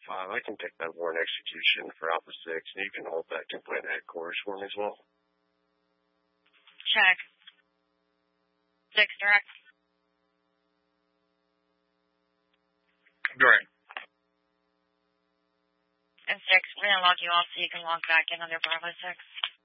5. I can take that warrant execution for Alpha 6, and you can hold that complaint headquarters for me as well. Check. 6 direct. Direct. And 6, we're going to log you off so you can log back in under Bravo 6.